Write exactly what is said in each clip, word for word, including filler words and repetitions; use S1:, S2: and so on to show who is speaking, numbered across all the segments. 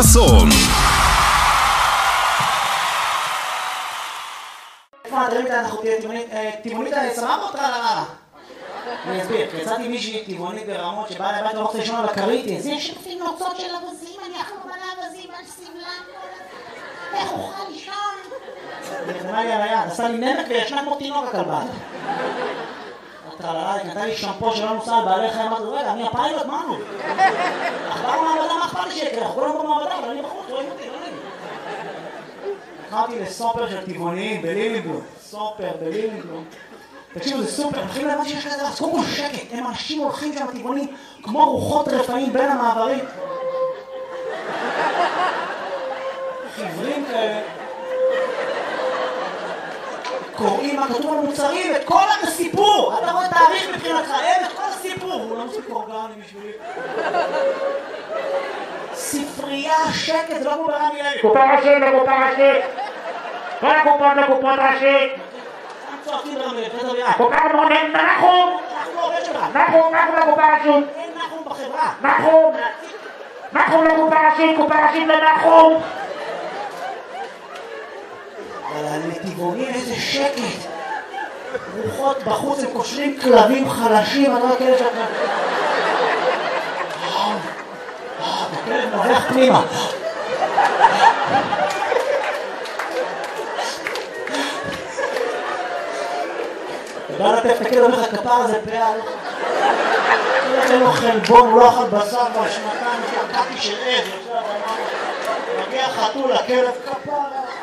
S1: חסון.
S2: איפה הדברים כאלה אנחנו תהיה טבעונית סבבה אותך על הרעה? אני אסביר, יצאתי מישהי טבעונית ברמות שבאה לבית לא רוצה לישון על הכרית. זה שפים נוצות של אבזים, אני אכלו מלא אבזים על סבלם. איך אוכל לישון? נרדמה לי על היד, עשה לי נמק וישנה כמו תינוק הכלבה. הטרללה, היא נתנה לי שמפו שלא נוסע על בעלי חיים, אמרתי, רגע, אני הפיילוט, מה נו? עברנו מעבדה, מה אכפת לי שיקרה? אנחנו כולנו במעבדה, אבל אני בחוץ, רואים אותי, לא נעים. נכנסתי לסופר של טבעוניים בלילינבלום, סופר בלילינבלום. תקשיבו, זה סופר, מתחילים להבין שיש כזה, אז קודם כל שקט, הם אנשים הולכים שם טבעונים כמו רוחות רפאים בין המעברים. חברים כאלה. קוראים מה כתוב על מוצרים, את כל הסיפור! אתה רואה תאריך מבחינתך, אין את כל הסיפור! הוא לא מספיק אורגני בשבילי. ספרייה, שקט, זה לא כמו ברמי לוי.
S3: קופה ראשית לקופה ראשית! כל הקופות לקופות ראשית!
S2: צועקים ברמי לוי, זה דברייה.
S3: קופה מונן, נחום!
S2: אנחנו לא עובד שלך.
S3: נחום, נחום לקופה ראשית!
S2: אין נחום בחברה.
S3: נחום! נחום לקופה ראשית, קופה ראשית לנחום!
S2: אבל הנתיבונים איזה שקט. רוחות בחוץ הם קושרים כלבים חלשים, אני לא כאלה שאתה... הכלב נובח פנימה. אתה בא לטף את הכלב, אומר לך כפר הזה פעל. אין לו חלבון, הוא לא אכל בשר בשנתיים, שקעתי של עז, מגיע חתול, הכלב כפר.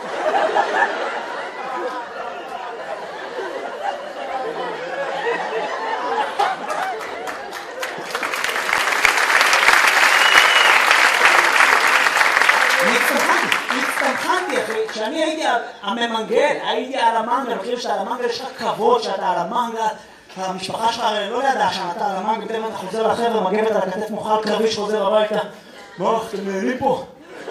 S2: כשאני הייתי הממנגל, הייתי על המנגל, אני חושב שאתה על המנגל, יש לך כבוד שאתה על המנגל, המשפחה שלך לא ידעה שאתה על המנגל, פתאום אתה חוזר לחבר'ה, מגבת על הכתף מוכל קרבי שחוזר הביתה. מה, אתם נהנים פה?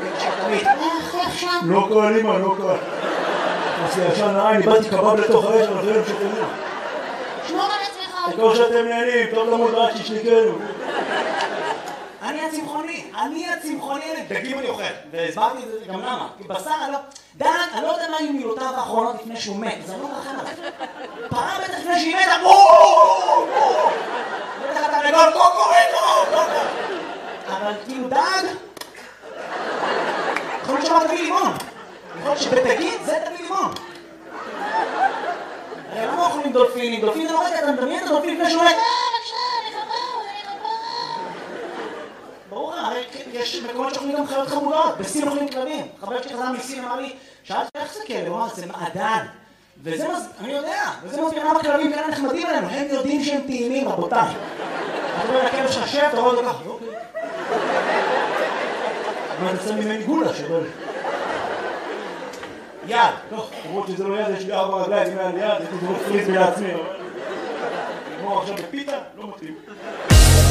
S2: לא קל, אמא, לא קל. עשי ישן נעי, אני באתי קבב לתוך האש, אבל חייבים שאתם נהנים.
S4: שמור על עצמך.
S2: תקור שאתם נהנים, טוב למות רק שישניקנו. אני הצמחוני, אני הצמחוני, דגים אני אוכל, והסברתי את זה גם למה, כי בשר אני לא... דג, אני לא יודע מה היו מילותיו האחרונות לפני שהוא מת, זה לא רחם עליו. פרה בטח לפני שהיא מתה, בואו! בטח אתה לגול קוקוריטו! אבל כאילו דג... יכול להיות שמה תביא לימון. יכול להיות שבתגיד זה תביא לימון. הרי למה אוכלים דולפינים? דולפינים זה לא רגע, אתה מדמיין את הדולפין לפני שהוא מת. ברור, הרי יש מקומות שאוכלים גם חיות חמודות, בסין אוכלים כלבים. חבר שלי חזר מסין אמר לי, שאלתי איך זה כלב? הוא אמר, זה מעדן. וזה, אני יודע, וזה מסביר למה כלבים כאלה נחמדים עלינו, הם יודעים שהם טעימים, רבותיי. אתה רואה לכלב ששב, אתה רואה את זה ככה, אוקיי. מה, אתה שם ממני גולה שבל. יד, טוב, למרות שזה לא יד, יש לי ארבע רגליים, אם היה לי יד, הייתי דורך פריז לעצמי, אבל... כמו עכשיו בפיתה, לא מתאים.